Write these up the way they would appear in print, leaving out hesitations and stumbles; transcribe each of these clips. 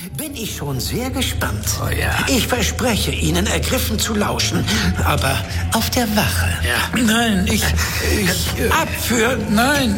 bin ich schon sehr gespannt. Oh ja. Ich verspreche Ihnen, ergriffen zu lauschen, aber auf der Wache. Ja. Nein, Abführen! Nein.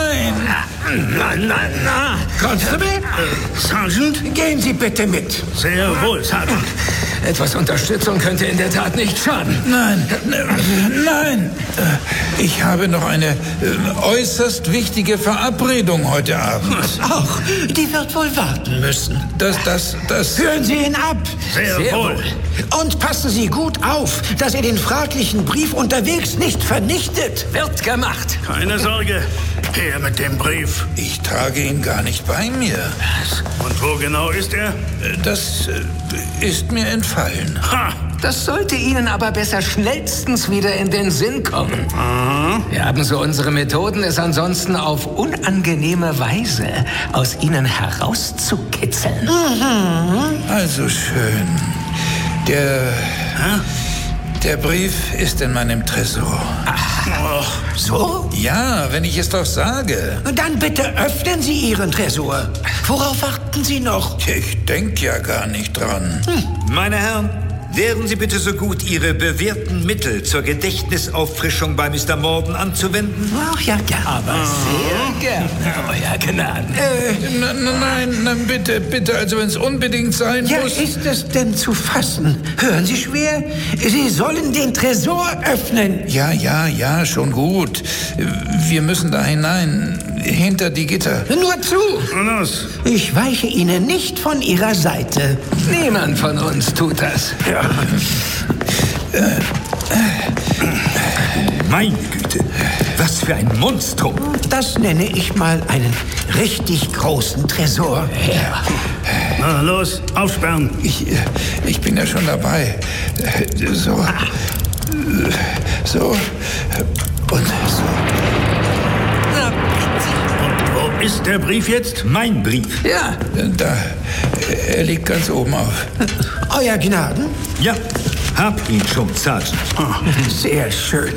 Na. Constable, Sergeant? gehen Sie bitte mit. Sehr wohl, Sergeant. Etwas Unterstützung könnte in der Tat nicht schaden. Nein. Ich habe noch eine äußerst wichtige Verabredung heute Abend. Ach, die wird wohl warten müssen. Das. Führen Sie ihn ab. Sehr wohl. Und passen Sie gut auf, dass ihr den fraglichen Brief unterwegs nicht vernichtet. Wird gemacht. Keine Sorge. Her mit dem Brief. Ich trage ihn gar nicht bei mir. Und wo genau ist er? Das ist mir entfallen. Ha! Das sollte Ihnen aber besser schnellstens wieder in den Sinn kommen. Wir haben so unsere Methoden, es ansonsten auf unangenehme Weise aus Ihnen herauszukitzeln. Also schön. Der Brief ist in meinem Tresor. So? Ja, wenn ich es doch sage. Dann bitte öffnen Sie Ihren Tresor. Worauf warten Sie noch? Ich denke ja gar nicht dran. Meine Herren, wären Sie bitte so gut, Ihre bewährten Mittel zur Gedächtnisauffrischung bei Mr. Morden anzuwenden? Ach ja, gerne. Aber sehr gerne, Euer Gnaden. Nein, bitte, also wenn es unbedingt sein Ja, muss. ist es denn zu fassen? Hören Sie schwer? Sie sollen den Tresor öffnen. Ja, schon gut. Wir müssen da hinein, hinter die Gitter. Nur zu. Los. Ich weiche Ihnen nicht von Ihrer Seite. Niemand von uns tut das. Meine Güte, was für ein Monstrum. Das nenne ich mal einen richtig großen Tresor. Na, los, aufsperren. Ich bin ja schon dabei. So und so. Wo ist der Brief jetzt? Mein Brief. Ja, Da, er liegt ganz oben auf. Euer Gnaden? Ja, hab ihn schon, Sergeant. Sehr schön.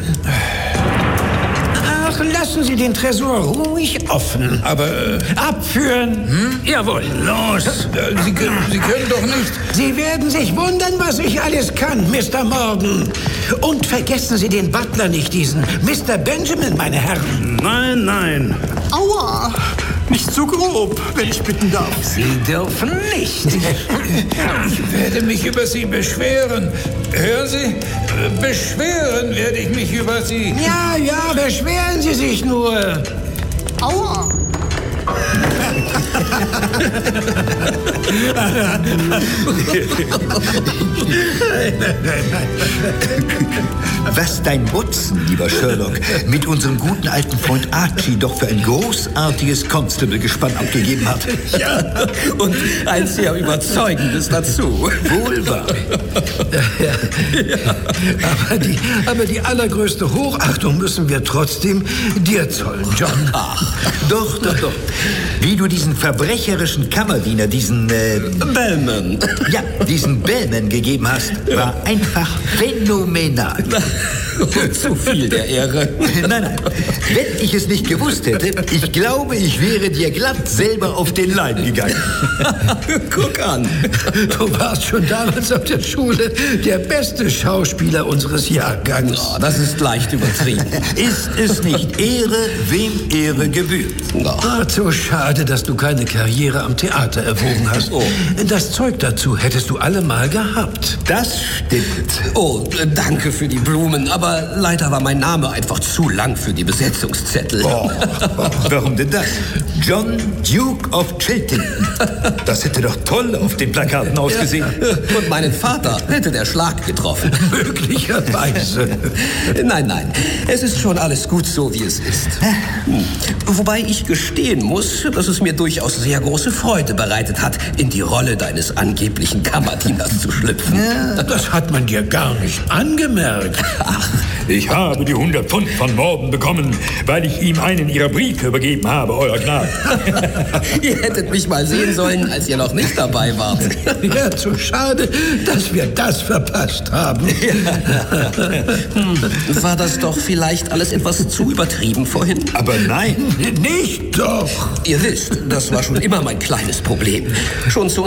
Ach, lassen Sie den Tresor ruhig offen. Aber Abführen. jawohl. Los. Sie können doch nicht. Sie werden sich wundern, was ich alles kann, Mr. Morgan. Und vergessen Sie den Butler nicht, diesen Mr. Benjamin, meine Herren. Nein. Aua! Nicht so grob, wenn ich bitten darf. Sie dürfen nicht. Ich werde mich über Sie beschweren. Hören Sie? Beschweren werde ich mich über Sie. Ja, beschweren Sie sich nur. Aua! Was dein Watson, lieber Sherlock, mit unserem guten alten Freund Archie doch für ein großartiges Constable-Gespann abgegeben hat. Ja, und ein sehr überzeugendes dazu. Wohl wahr. Aber die allergrößte Hochachtung müssen wir trotzdem dir zollen, John. Doch. Wie du diesen verbrecherischen Kammerdiener, diesen Bellman. Ja, diesen Bellman gegeben hast, war einfach phänomenal. Zu viel der Ehre. Nein. Wenn ich es nicht gewusst hätte, ich glaube, ich wäre dir glatt selber auf den Leim gegangen. Guck an. Du warst schon damals auf der Schule der beste Schauspieler unseres Jahrgangs. Oh, das ist leicht übertrieben. Ist es nicht Ehre, wem Ehre gebührt? Ach, so schade, dass du keine Karriere am Theater erwogen hast. Oh. Das Zeug dazu hättest du allemal gehabt. Das stimmt. Oh, danke für die Blumen, aber leider war mein Name einfach zu lang für die Besetzungszettel. Warum denn das? John Duke of Chilton. Das hätte doch toll auf den Plakaten ausgesehen. Und meinen Vater hätte der Schlag getroffen. Möglicherweise. Nein, es ist schon alles gut so, wie es ist. Wobei ich gestehen muss, dass es mir durchaus sehr große Freude bereitet hat, in die Rolle deines angeblichen Kammerdieners zu schlüpfen. Das hat man dir gar nicht angemerkt. Ich habe die 100 Pfund von Morden bekommen, weil ich ihm einen Ihrer Briefe übergeben habe, Euer Gnade. Ihr hättet mich mal sehen sollen, als ihr noch nicht dabei wart. Ja, zu schade, dass wir das verpasst haben. War das doch vielleicht alles etwas zu übertrieben vorhin? Aber nein. Nicht doch. Ihr wisst, das war schon immer mein kleines Problem. Schon zu